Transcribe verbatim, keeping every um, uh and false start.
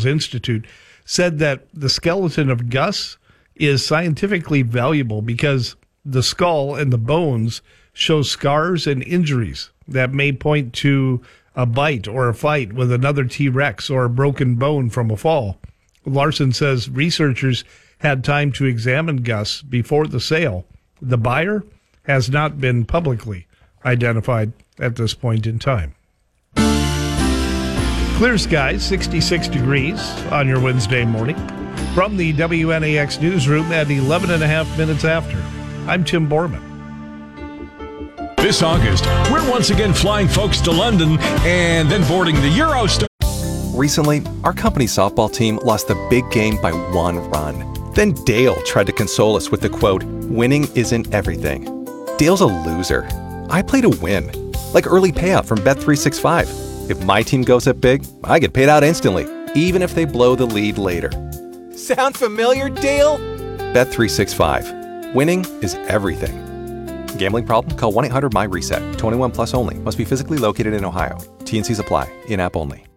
Skulls Institute, said that the skeleton of Gus is scientifically valuable because the skull and the bones show scars and injuries that may point to a bite or a fight with another T-Rex or a broken bone from a fall. Larson says researchers had time to examine Gus before the sale. The buyer has not been publicly identified at this point in time. Clear skies, sixty-six degrees on your Wednesday morning. From the W N A X newsroom at eleven and a half minutes after, I'm Tim Borman. This August, we're once again flying folks to London and then boarding the Eurostar. Recently, our company softball team lost the big game by one run. Then Dale tried to console us with the quote, "Winning isn't everything." Dale's a loser. I play to win. Like early payout from Bet three sixty-five. If my team goes up big, I get paid out instantly, even if they blow the lead later. Sound familiar, Dale? Bet three sixty-five. Winning is everything. Gambling problem? Call one eight hundred M Y RESET. twenty-one plus only. Must be physically located in Ohio. T and C's apply. In-app only.